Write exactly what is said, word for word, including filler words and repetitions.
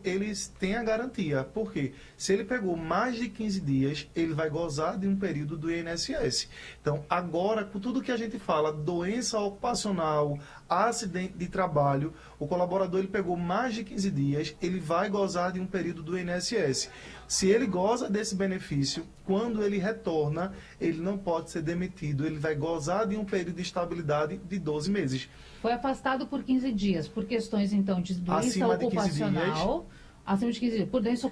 eles têm a garantia. Por quê? Se ele pegou mais de quinze dias, ele vai gozar de um período do I N S S. Então, agora, com tudo que a gente fala, doença ocupacional, acidente de trabalho, o colaborador ele pegou mais de quinze dias, ele vai gozar de um período do I N S S. Se ele goza desse benefício, quando ele retorna, ele não pode ser demitido, ele vai gozar de um período de estabilidade de doze meses. Foi afastado por quinze dias, por questões, então, de doença Acima de quinze ocupacional, dias. acima de quinze dias, por doença